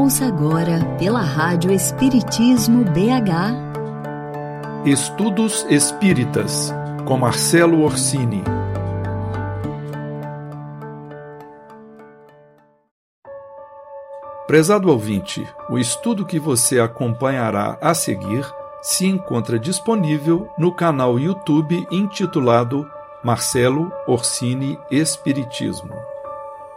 Ouça agora pela Rádio Espiritismo BH Estudos Espíritas, com Marcelo Orsini. Prezado ouvinte, o estudo que você acompanhará a seguir se encontra disponível no canal YouTube intitulado Marcelo Orsini Espiritismo.